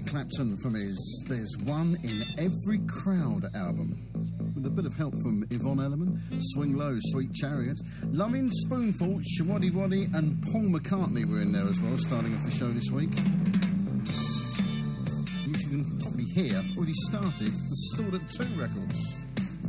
Clapton from his There's One in Every Crowd album, with a bit of help from Yvonne Elliman, Swing Low, Sweet Chariot, Lovin' Spoonful, Shawaddy Waddy, and Paul McCartney were in there as well, starting off the show this week. Which you can probably hear already started the Stored at 2 records.